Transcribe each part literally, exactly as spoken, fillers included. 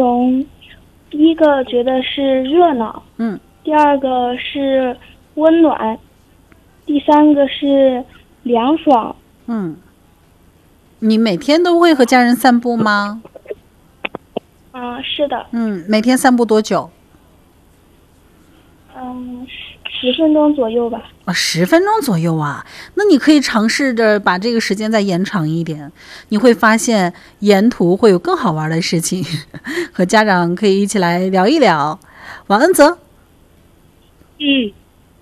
容，第一个觉得是热闹， 嗯， 第二个是温暖，第三个是凉爽。 嗯，你每天都会和家人散步吗？ 嗯，是的。 嗯，每天散步多久？ 嗯，十分钟左右吧。 啊，十分钟左右啊，那你可以尝试着把这个时间再延长一点，你会发现沿途会有更好玩的事情，和家长可以一起来聊一聊。王恩泽， 嗯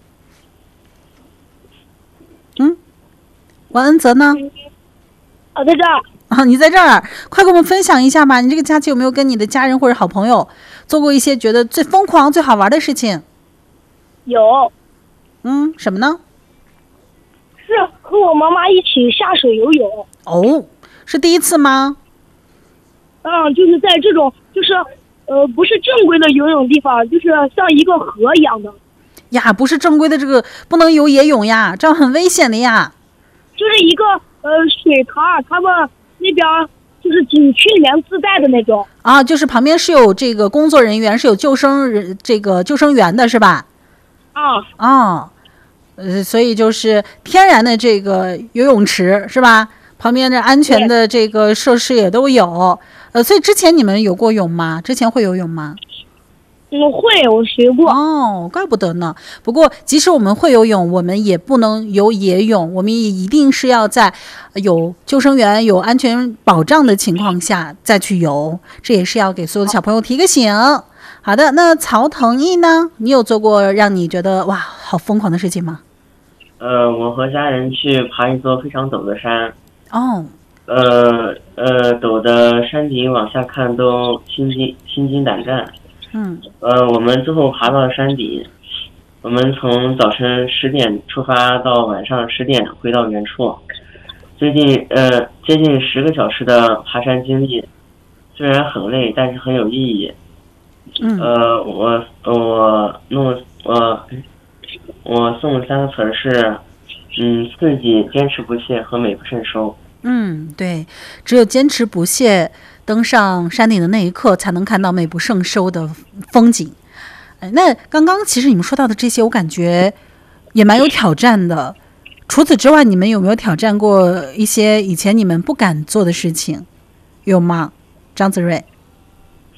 嗯，王恩泽呢？ 我在这儿。 啊，你在这儿，快跟我们分享一下吧。你这个假期有没有跟你的家人或者好朋友做过一些觉得最疯狂、最好玩的事情？ 有。 嗯，什么呢？ 是和我妈妈一起下水游泳。 哦，是第一次吗？ 嗯，就是在这种就是呃不是正规的游泳地方，就是像一个河一样的。 呀，不是正规的，这个不能游野泳呀，这样很危险的呀。 就是一个呃水塘，他们那边就是景区里面自带的那种。 啊，就是旁边是有这个工作人员，是有救生人这个救生员的是吧？ 啊。 哦，呃，所以就是天然的这个游泳池是吧？旁边的安全的这个设施也都有。呃，所以之前你们有过泳吗？之前会游泳吗？ 嗯，会，我学过。 哦，怪不得呢。不过，即使我们会游泳，我们也不能游野泳，我们也一定是要在有救生员、有安全保障的情况下再去游。这也是要给所有的小朋友提个醒。好的，那曹腾毅呢？你有做过让你觉得哇好疯狂的事情吗？ 呃，我和家人去爬一座非常陡的山。 哦。 呃呃，陡的山顶往下看都心惊心惊胆战。 嗯。 呃，我们最后爬到了山顶，我们从早晨十点出发到晚上十点回到原处，接近呃接近十个小时的爬山经历，虽然很累，但是很有意义。 嗯。 呃，我我弄我我送的三个词是，嗯，刺激、坚持不懈和美不胜收。 嗯，对，只有坚持不懈登上山顶的那一刻，才能看到美不胜收的风景。哎，那刚刚其实你们说到的这些，我感觉也蛮有挑战的。除此之外，你们有没有挑战过一些以前你们不敢做的事情？有吗？张子睿？